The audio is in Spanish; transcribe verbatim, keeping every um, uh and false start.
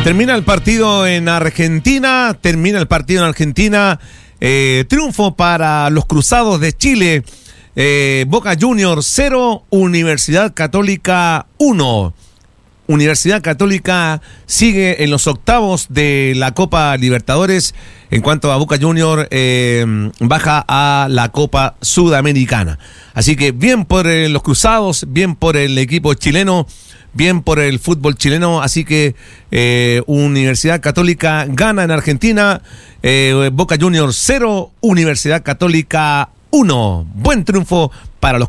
Termina el partido en Argentina, termina el partido en Argentina, eh, triunfo para los Cruzados de Chile, eh, Boca Juniors cero, Universidad Católica uno. Universidad Católica sigue en los octavos de la Copa Libertadores. En cuanto a Boca Juniors, eh, baja a la Copa Sudamericana. Así que bien por eh, los Cruzados, bien por el equipo chileno, bien por el fútbol chileno. Así que eh, Universidad Católica gana en Argentina, eh, Boca Juniors cero, Universidad Católica uno. Buen triunfo para los